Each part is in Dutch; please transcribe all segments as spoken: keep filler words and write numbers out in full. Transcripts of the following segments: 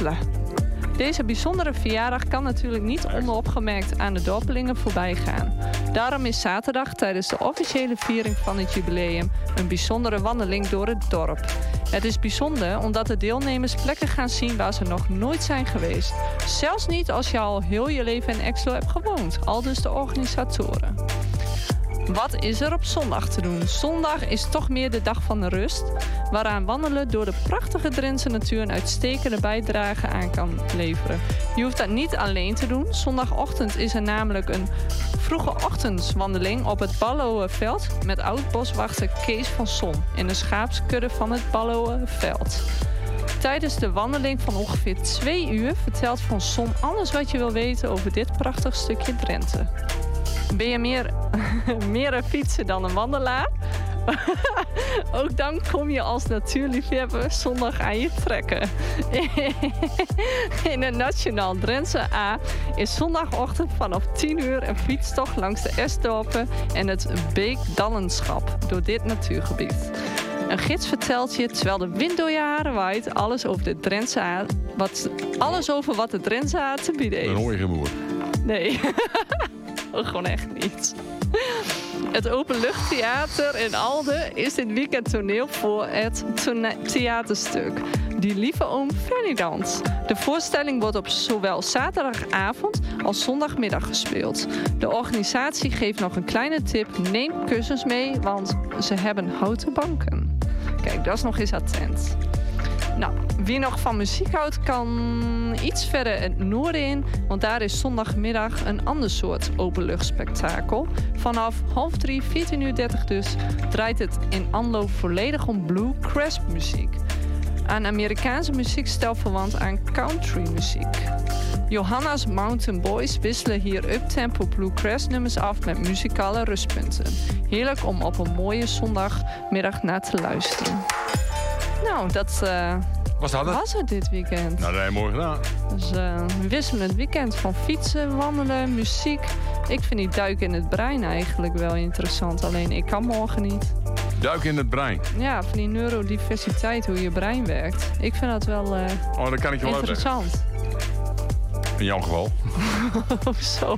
Hitler. Deze bijzondere verjaardag kan natuurlijk niet onopgemerkt aan de dorpelingen voorbij gaan. Daarom is zaterdag tijdens de officiële viering van het jubileum een bijzondere wandeling door het dorp. Het is bijzonder omdat de deelnemers plekken gaan zien waar ze nog nooit zijn geweest. Zelfs niet als je al heel je leven in Exlo hebt gewoond, aldus de organisatoren. Wat is er op zondag te doen? Zondag is toch meer de dag van de rust, waaraan wandelen door de prachtige Drentse natuur een uitstekende bijdrage aan kan leveren. Je hoeft dat niet alleen te doen. Zondagochtend is er namelijk een vroege ochtendswandeling op het Ballowenveld met oud-boswachter Kees van Son in de schaapskudde van het Ballowenveld. Tijdens de wandeling van ongeveer twee uur vertelt Van Son alles wat je wil weten over dit prachtig stukje Drenthe. Ben je meer, meer een fietser dan een wandelaar? Ook dan kom je als natuurliefhebber zondag aan je trekken. In het Nationaal Drentse A is zondagochtend vanaf tien uur een fietstocht langs de Esdorpen en het Beekdallenschap door dit natuurgebied. Een gids vertelt je, terwijl de wind door je haren waait, alles over de Drentse A, wat, alles over wat de Drentse A te bieden heeft. Dan hoor je geen woord. Nee. Gewoon echt niet. Het Openluchttheater in Alde is dit weekend toneel voor het tone- theaterstuk Die Lieve Oom Ferdinand. De voorstelling wordt op zowel zaterdagavond als zondagmiddag gespeeld. De organisatie geeft nog een kleine tip. Neem kussens mee, want ze hebben houten banken. Kijk, dat is nog eens attent. Nou, wie nog van muziek houdt, kan iets verder het noorden in. Want daar is zondagmiddag een ander soort openluchtspektakel. Vanaf half drie, veertien uur dertig dus, draait het in Anlo volledig om bluegrass muziek. Aan Amerikaanse muziekstijl verwant aan country muziek. Johanna's Mountain Boys wisselen hier uptempo bluegrass nummers af met muzikale rustpunten. Heerlijk om op een mooie zondagmiddag naar te luisteren. Nou, dat uh, was, dat het? was het dit weekend. Nou, dat heb je mooi gedaan. Dus uh, een wisselend weekend van fietsen, wandelen, muziek. Ik vind die duiken in het brein eigenlijk wel interessant. Alleen ik kan morgen niet. Duiken in het brein? Ja, van die neurodiversiteit, hoe je brein werkt. Ik vind dat wel uh, oh, dat kan ik je wel interessant. In jouw geval. Zo.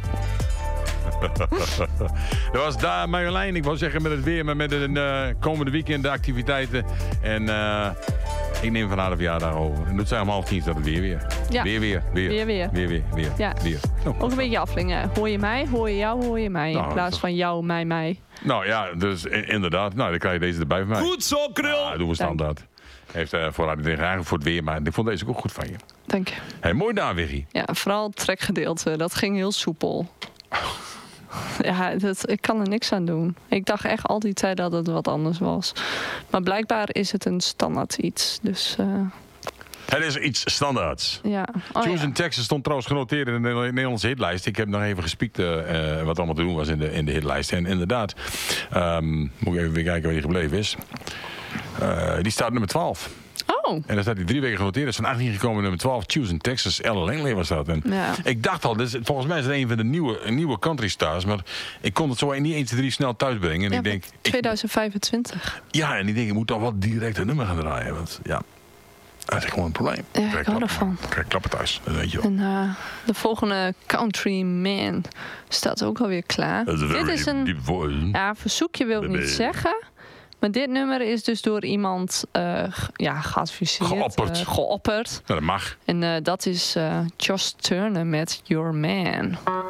Dat was daar Marjolein, ik wou zeggen met het weer, maar met de uh, komende weekend de activiteiten. En uh, ik neem van haar de verjaardag over. En dat zijn om half tien, dat het weer weer. Ja. Weer weer, weer. Weer weer. Weer weer, weer. Ja. weer. Oh. Ook een beetje aflingen. Hoor je mij, hoor je jou, hoor je mij. Nou, in plaats van jou, mij, mij. Nou ja, dus inderdaad. Nou, dan krijg je deze erbij van mij. Goed zo, Krul! Ja, doen we standaard. Heeft uh, vooruit tegen eigenlijk voor het weer, maar ik vond deze ook goed van je. Dank je. Hey, mooi daar, Wiggy. Ja, vooral het trekgedeelte. Dat ging heel soepel. Ja, dat, ik kan er niks aan doen. Ik dacht echt al die tijd dat het wat anders was. Maar blijkbaar is het een standaard iets. Dus, uh... Het is iets standaards. Ja. Oh, Choose ja. in Texas stond trouwens genoteerd in de Nederlandse hitlijst. Ik heb nog even gespiekt uh, wat allemaal te doen was in de, in de hitlijst. En inderdaad, um, moet ik even weer kijken waar die gebleven is. Uh, die staat nummer twaalf. Oh. En dan staat hij drie weken genoteerd. Dat is van achttien gekomen nummer twaalf. Choose in Texas. Elle Langley was dat. En Ja. ik dacht al, dit is, volgens mij is het een van de nieuwe, nieuwe country stars. Maar ik kon het zo niet één, twee, drie snel thuisbrengen. En Ja, ik denk, tweeduizend vijfentwintig. Ik, ja, en ik denk, ik moet toch wel direct een nummer gaan draaien. Want ja, dat is gewoon een probleem. Ja, ik hou ervan. Ik krijg klappen thuis, dat weet je wel. En uh, de volgende Country Man staat ook alweer klaar. Dat is een Dit very is een deep voice. ja, verzoekje wil ik niet zeggen. Maar dit nummer is dus door iemand uh, ja, geadviseerd. Geopperd. Uh, geopperd. Nou, dat mag. En uh, dat is uh, Josh Turner met Your Man.